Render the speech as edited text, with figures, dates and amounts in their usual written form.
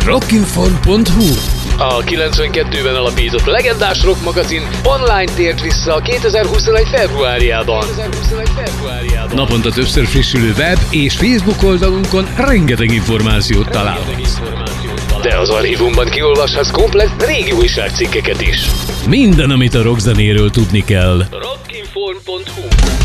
Rockinform.hu. A 92-ben alapított legendás rock magazin online tért vissza 2021. februárjában. Naponta többször frissülő web és Facebook oldalunkon rengeteg információt találhatsz. De az archívumban kiolvashatsz komplett régi újságcikkeket is. Minden, amit a rockzenéről tudni kell. Rockinform.hu